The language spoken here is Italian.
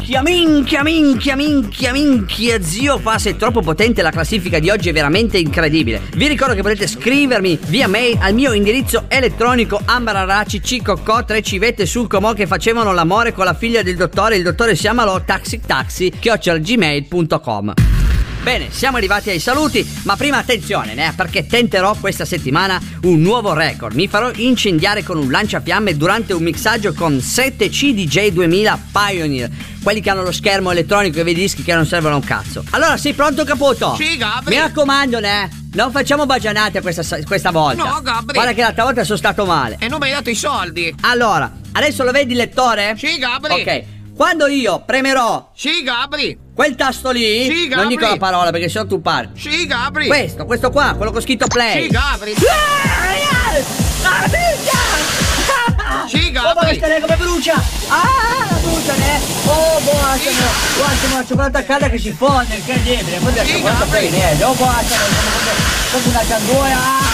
Minchia, zio, qua sei troppo potente, la classifica di oggi è veramente incredibile. Vi ricordo che potete scrivermi via mail al mio indirizzo elettronico ambararaci5co 3 civette sul comò che facevano l'amore con la figlia del dottore, il dottore si amalò, taxi@gmail.com. Bene, siamo arrivati ai saluti, ma prima attenzione, perché tenterò questa settimana un nuovo record. Mi farò incendiare con un lanciafiamme durante un mixaggio con 7 CDJ 2000 Pioneer, quelli che hanno lo schermo elettronico e vedi dischi che non servono a un cazzo. Allora, sei pronto, Caputo? Sì, Gabri. Mi raccomando, non facciamo bagianate questa volta. No, Gabri. Guarda che l'altra volta sono stato male. E non mi hai dato i soldi. Allora, adesso lo vedi il lettore? Sì, Gabri. Ok. Quando io premerò Sì, Gabri. quel tasto lì, Sì, Gabri. non dico la parola perché sennò tu parli. Sì, Gabri. Questo qua, quello con scritto play. Sì, Gabri. Sì, Gabri. Oh, basta, come brucia. La brucia, Oh, basta, la cioccolata calda che si fonde, incredibile. Poi la cioccolata play, oh, basta, come una cangola.